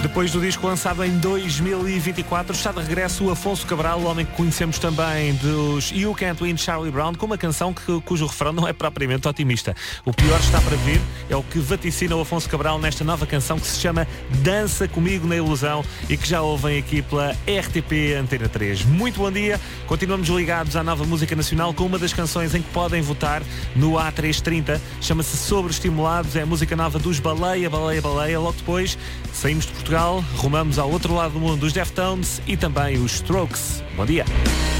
Depois do disco lançado em 2024, está de regresso o Afonso Cabral, o homem que conhecemos também dos You Can't Win Charlie Brown, com uma canção cujo refrão não é propriamente otimista. O pior está para vir, é o que vaticina o Afonso Cabral nesta nova canção que se chama Dança Comigo na Ilusão e que já ouvem aqui pela RTP Antena 3. Muito bom dia, continuamos ligados à nova música nacional com uma das canções em que podem votar no A330, chama-se Sobreestimulados, é a música nova dos Baleia, Baleia, Baleia. Logo depois saímos de Portugal, rumamos ao outro lado do mundo, os Deftones e também os Strokes. Bom dia.